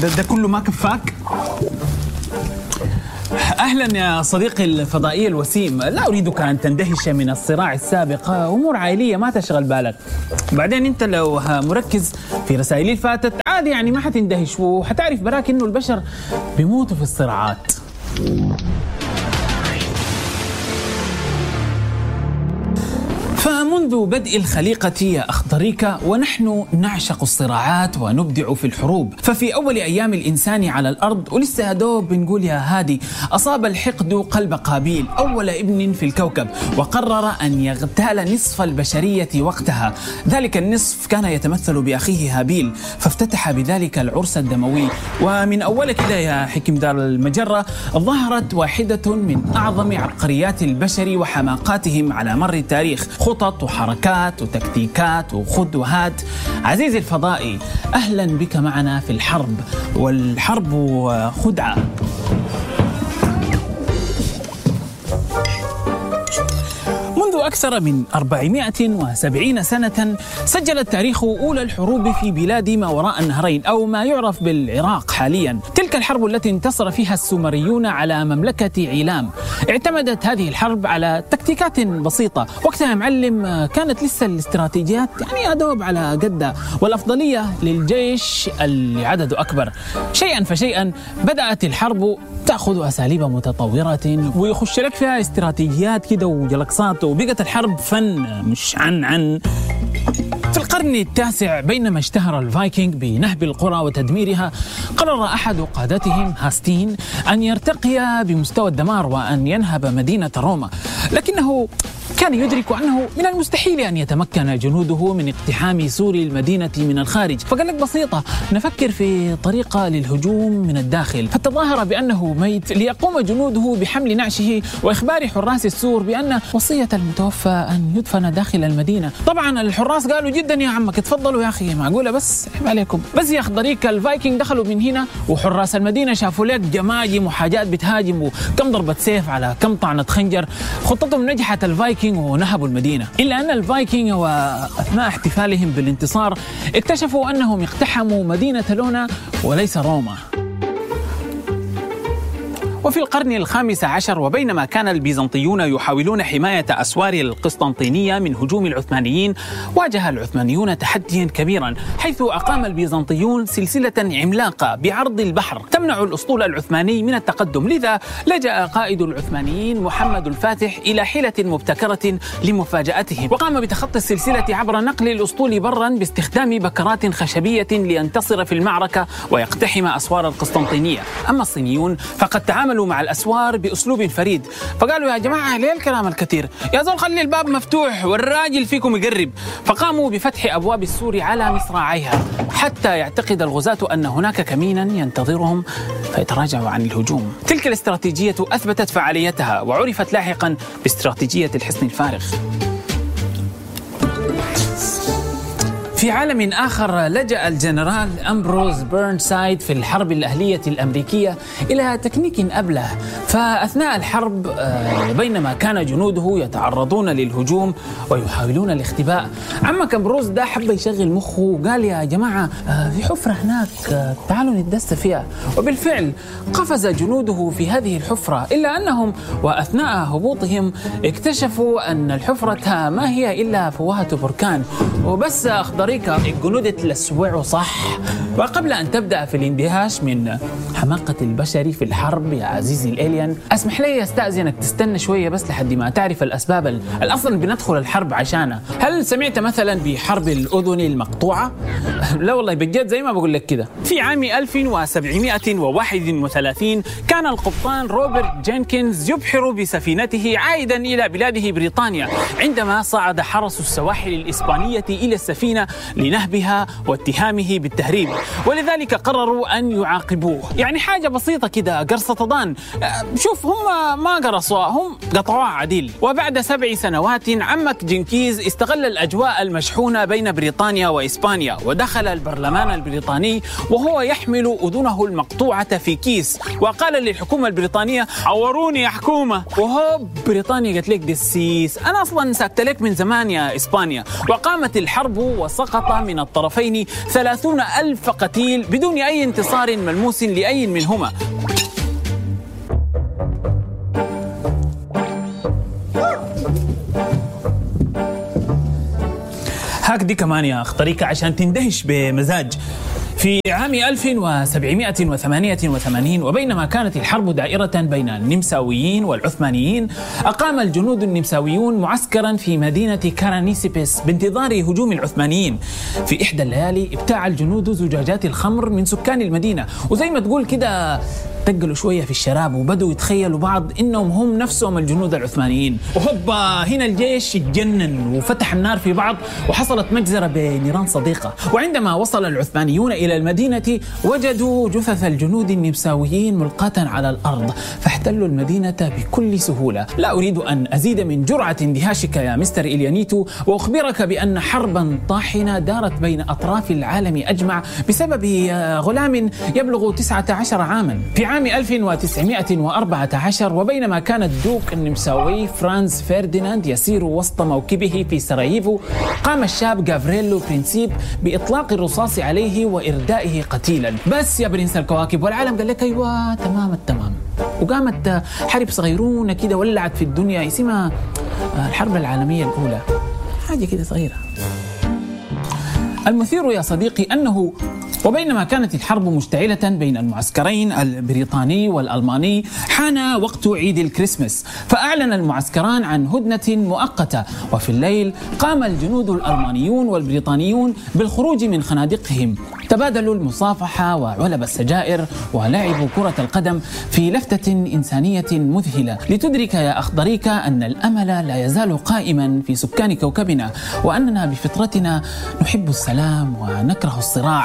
ده كله ما كفاك؟ أهلا يا صديقي الفضائي الوسيم، لا أريدك أن تندهش من الصراع السابق، أمور عائلية ما تشغل بالك. بعدين أنت لو مركز في رسائلي الفاتت عادي يعني ما حتندهش، وحتعرف براك إنه البشر بيموتوا في الصراعات. فمنذ بدء الخليقة يا أخضريكا ونحن نعشق الصراعات ونبدع في الحروب. ففي أول أيام الإنسان على الأرض ولسه هدوب بنقول يا هادي أصاب الحقد قلب قابيل أول ابن في الكوكب، وقرر أن يغتال نصف البشرية وقتها. ذلك النصف كان يتمثل بأخيه هابيل، فافتتح بذلك العرس الدموي. ومن أول كده يا حكم دار المجرة ظهرت واحدة من أعظم عبقريات البشر وحماقاتهم على مر التاريخ، خطط وحركات وتكتيكات وخذ وهات. عزيزي الفضائي أهلا بك معنا في الحرب، والحرب خدعة. منذ أكثر من 470 سنة سجل التاريخ أولى الحروب في بلاد ما وراء النهرين أو ما يعرف بالعراق حاليا. تلك الحرب التي انتصر فيها السومريون على مملكة عيلام. اعتمدت هذه الحرب على تكتيكات بسيطة. وقتها يا معلم كانت لسه الاستراتيجيات يعني أدوب على قدها، والأفضلية للجيش اللي عدده أكبر. شيئا فشيئا بدأت الحرب تأخذ أساليب متطورة ويخش لك فيها استراتيجيات كده وجلقصات، وبقت الحرب فن مش عن. في القرن التاسع بينما اشتهر الفايكنج بنهب القرى وتدميرها، قرر أحد قادتهم هاستين أن يرتقي بمستوى الدمار وأن ينهب مدينة روما، لكنه كان يدرك أنه من المستحيل أن يتمكن جنوده من اقتحام سور المدينة من الخارج. فقال لك بسيطة، نفكر في طريقة للهجوم من الداخل. فتظاهر بأنه ميت ليقوم جنوده بحمل نعشه وإخبار حراس السور بأن وصية المتوفى أن يدفن داخل المدينة. طبعا الحراس قالوا جدا يا عمك اتفضلوا يا أخي، معقولة بس عيب عليكم. بس يا أخضريك الفايكنج دخلوا من هنا، وحراس المدينة شافوا لك جماجم وحاجات بتهاجم وكم ضربة سيف على كم طعنة خنجر. خطتهم نجحت الفايكنج ونهبوا المدينة. إلا أن الفايكنج وأثناء احتفالهم بالانتصار اكتشفوا أنهم اقتحموا مدينة لونا وليس روما. وفي القرن الخامس عشر وبينما كان البيزنطيون يحاولون حماية أسوار القسطنطينية من هجوم العثمانيين، واجه العثمانيون تحديا كبيرا، حيث أقام البيزنطيون سلسلة عملاقة بعرض البحر تمنع الأسطول العثماني من التقدم. لذا لجأ قائد العثمانيين محمد الفاتح إلى حيلة مبتكرة لمفاجأتهم، وقام بتخطي السلسلة عبر نقل الأسطول برا باستخدام بكرات خشبية لينتصر في المعركة ويقتحم أسوار القسطنطينية. أما الصينيون فقد تعاملوا مع الأسوار بأسلوب فريد، فقالوا يا جماعة ليه الكلام الكثير، يا زول خلي الباب مفتوح والراجل فيكم يقرب. فقاموا بفتح أبواب السور على مصراعيها حتى يعتقد الغزاة أن هناك كمينا ينتظرهم فيتراجعوا عن الهجوم. تلك الاستراتيجية أثبتت فعاليتها وعرفت لاحقا باستراتيجية الحصن الفارغ. في عالم آخر لجأ الجنرال أمبروز بيرنسايد في الحرب الأهلية الأمريكية إلى تكنيك أبله. فأثناء الحرب بينما كان جنوده يتعرضون للهجوم ويحاولون الاختباء، عمك أمبروز ده حب يشغل مخه وقال يا جماعة في حفرة هناك تعالوا نتدس فيها. وبالفعل قفز جنوده في هذه الحفرة، إلا أنهم وأثناء هبوطهم اكتشفوا أن الحفرة ما هي إلا فوهة بركان. وبس أخضر الجنود تلسوعوا صح. وقبل أن تبدأ في الاندهاش من حماقة البشر في الحرب يا عزيزي الالين، اسمح لي استأذنك تستنى شوية بس لحد ما تعرف الأسباب الأصل بندخل الحرب عشانها. هل سمعت مثلا بحرب الأذن المقطوعة؟ لا والله بجد زي ما بقول لك كده. في عام 1731 كان القبطان روبرت جينكنز يبحر بسفينته عائدا إلى بلاده بريطانيا، عندما صعد حرس السواحل الإسبانية إلى السفينة لنهبها واتهامه بالتهريب، ولذلك قرروا أن يعاقبوه. يعني حاجة بسيطة كده، قرصة ضان. شوف هم ما قرصوها، هم قطعوها عديل. وبعد 7 سنوات عمك جنكيز استغل الأجواء المشحونة بين بريطانيا وإسبانيا، ودخل البرلمان البريطاني وهو يحمل أذنه المقطوعة في كيس، وقال للحكومة البريطانية عوروني يا حكومة. وهو بريطانيا قالت لك دسيس، أنا أصلا ساكت لك من زمان يا إسبانيا. وقامت الحرب وسقط سقط من الطرفين 30,000 قتيل بدون أي انتصار ملموس لأي منهما. هاك دي كمان يا أخ طريقة عشان تندهش بمزاج. في عام 1788 وبينما كانت الحرب دائرة بين النمساويين والعثمانيين، أقام الجنود النمساويون معسكرا في مدينة كارانيسيبس بانتظار هجوم العثمانيين. في إحدى الليالي ابتاع الجنود زجاجات الخمر من سكان المدينة، وزي ما تقول كده تقلوا شوية في الشراب وبدوا يتخيلوا بعض إنهم هم نفسهم الجنود العثمانيين. وهوبا هنا الجيش اتجنن وفتح النار في بعض وحصلت مجزرة بنيران صديقة. وعندما وصل العثمانيون إلى المدينة وجدوا جثث الجنود النمساويين ملقاة على الأرض، فاحتلوا المدينة بكل سهولة. لا أريد أن أزيد من جرعة اندهاشك يا مستر إليانيتو وأخبرك بأن حربا طاحنة دارت بين أطراف العالم أجمع بسبب غلام يبلغ 19 عاما. في عام 1914 وبينما كان الدوق النمساوي فرانز فرديناند يسير وسط موكبه في سراييفو، قام الشاب غافريلو برينسيب بإطلاق الرصاص عليه وإردائه قتيلا. بس يا برنس الكواكب والعالم قال لك أيوة تمام التمام، وقامت حرب صغيرونة كده ولعت في الدنيا اسمها الحرب العالمية الأولى، حاجة كده صغيرة. المثير يا صديقي أنه وبينما كانت الحرب مشتعلة بين المعسكرين البريطاني والألماني، حان وقت عيد الكريسماس، فأعلن المعسكران عن هدنة مؤقتة. وفي الليل قام الجنود الألمانيون والبريطانيون بالخروج من خنادقهم، تبادلوا المصافحة وعلب السجائر ولعبوا كرة القدم في لفتة إنسانية مذهلة، لتدرك يا أخ ضريكا أن الأمل لا يزال قائما في سكان كوكبنا، وأننا بفطرتنا نحب السلام ونكره الصراع.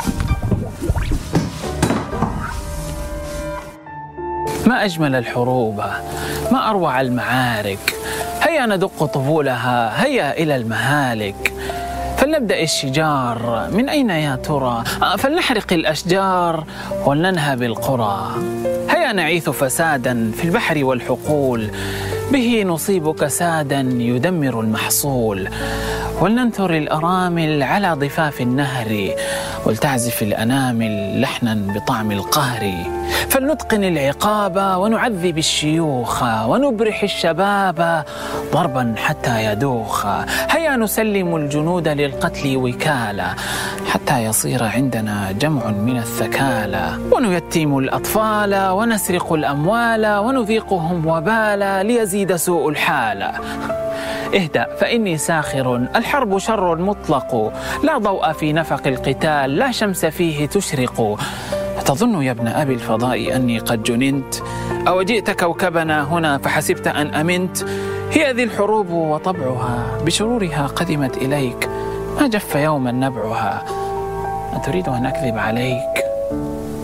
ما أجمل الحروب، ما أروع المعارك، هيا ندق طبولها، هيا إلى المهالك. فلنبدأ الشجار، من أين يا ترى؟ فلنحرق الأشجار ولننهب القرى. هيا نعيث فسادا في البحر والحقول، به نصيب كسادا يدمر المحصول. ولننثر الأرامل على ضفاف النهر، ولتعزف الأنامل لحنا بطعم القهر. فلنتقن العقاب ونعذب الشيوخ، ونبرح الشباب ضربا حتى يدوخ. هيا نسلم الجنود للقتل وكالة، حتى يصير عندنا جمع من الثكالى. ونيتم الأطفال ونسرق الأموال، ونذيقهم وبالا ليزيد سوء الحال. اهدأ فإني ساخر، الحرب شر مطلق، لا ضوء في نفق القتال، لا شمس فيه تشرق. تظن يا ابن أبي الفضاء أني قد جننت؟ أو جئت كوكبنا هنا فحسبت أن أمنت؟ هي ذي الحروب وطبعها، بشرورها قدمت إليك، ما جف يوما نبعها. أتريد أن أكذب عليك؟